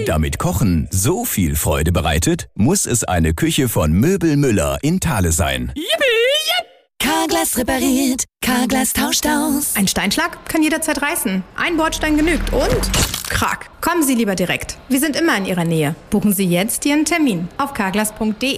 Damit Kochen so viel Freude bereitet, muss es eine Küche von Möbel Müller in Thale sein. Carglass repariert, Carglass tauscht aus. Ein Steinschlag kann jederzeit reißen. Ein Bordstein genügt und Krack. Kommen Sie lieber direkt. Wir sind immer in Ihrer Nähe. Buchen Sie jetzt Ihren Termin auf carglass.de.